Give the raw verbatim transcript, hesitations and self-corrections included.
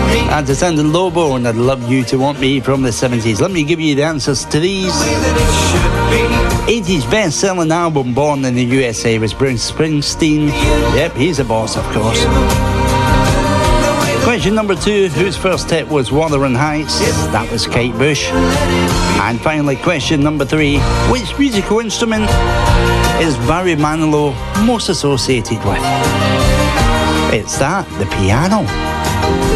And it's Andy Lobo and I'd Love You to Want Me from the seventies. Let me give you the answers to these. eighties best-selling album born in the U S A was Bruce Springsteen. Yep, he's a boss, of course. Question number two, whose first hit was Wuthering Heights? That was Kate Bush. And finally, question number three, which musical instrument is Barry Manilow most associated with? It's that, the piano.